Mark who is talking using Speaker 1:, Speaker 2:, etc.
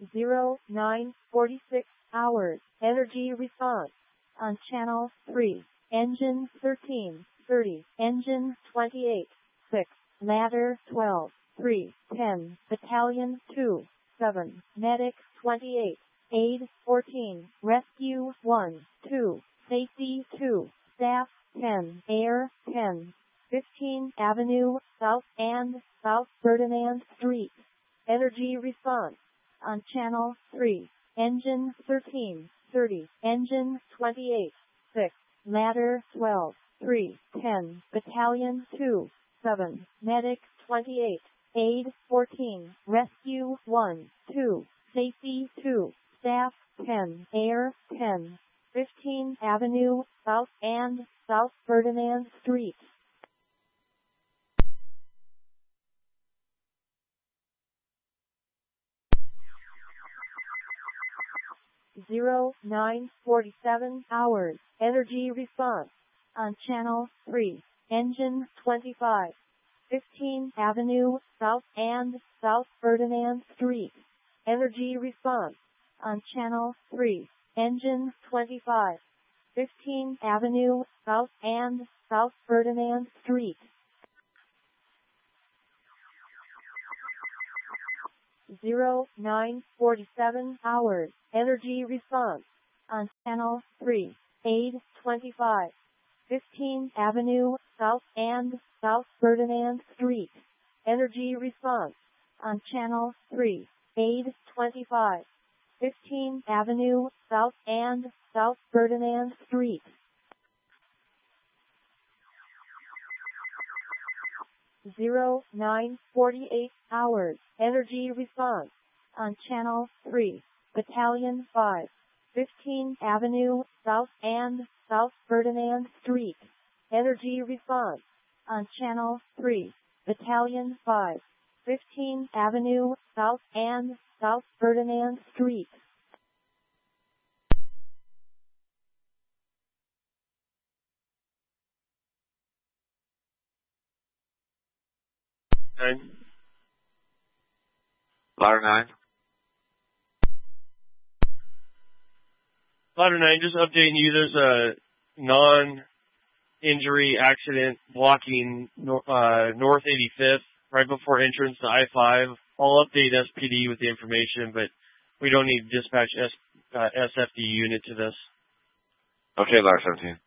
Speaker 1: 0946 hours. Energy response on channel 3. Engine 1330. Engine 28 6. Ladder 12 3. 10. Battalion 2 7. Medic 28. Aid 14. Rescue 1 2. Safety 2. Staff 10. Air 10. 15 Avenue South and South Ferdinand Street. Energy response on channel 3. Engine 1330. Engine 28 6. Ladder 12 3. 10. Battalion 2 7. Medic 28. Aid 14. Rescue 1 2. Safety 2. Staff 10. Air 10. 15 Avenue South and South Ferdinand Street. Zero 947 hours. Energy response on channel 3. Engine 25. 15 Avenue South and South Ferdinand Street. Energy response on channel 3. Engine 25. 15 Avenue South and South Ferdinand Street. 0947 hours. Energy response on channel 3. Aid 25. 15 Avenue South and South Ferdinand Street. Energy response on channel 3. Aid 25. 15 Avenue South and South Ferdinand Street. Zero 948 hours. Energy response on channel 3. Battalion 5. 15 Avenue South and South Ferdinand Street. Energy response on channel 3. Battalion 5. 15 Avenue South and South Ferdinand Street.
Speaker 2: Ladder 9.
Speaker 3: Ladder 9, just updating you, there's a non-injury accident blocking North 85th right before entrance to I-5. I'll update SPD with the information, but we don't need to dispatch SFD unit to this.
Speaker 2: Okay, Ladder 17.